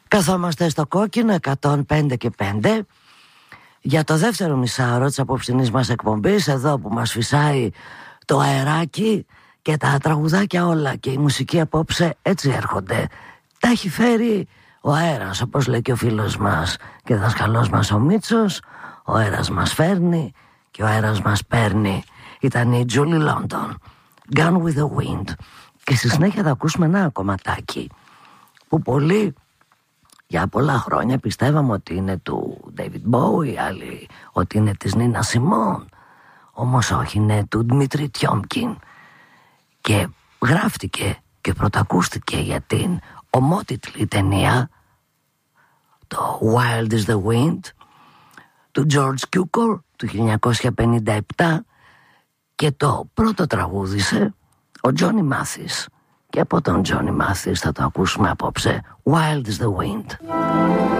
Καθόμαστε στο κόκκινο 105 και 5 για το δεύτερο μισάωρο της απόψινής μας εκπομπής, εδώ που μας φυσάει το αεράκι και τα τραγουδάκια όλα και η μουσική απόψε έτσι έρχονται. Τα έχει φέρει ο αέρας, όπως λέει και ο φίλος μας και δασκαλός μας ο Μίτσος. Ο αέρας μας φέρνει και ο αέρας μας παίρνει. Ήταν η Julie London, Gone with the Wind. Και στη συνέχεια θα ακούσουμε ένα κομματάκι που πολλοί για πολλά χρόνια πιστεύαμε ότι είναι του David Bowie, άλλοι ότι είναι της Νίνα Σιμών. Όμως όχι, είναι του Δημήτρη Τιόμκιν και γράφτηκε και πρωτακούστηκε για την ομότιτλη ταινία το Wild is the Wind του George Cukor του 1957 και το πρώτο τραγούδισε ο Johnny Mathis. Και από τον Johnny Mathis θα το ακούσουμε απόψε, Wild is the Wind.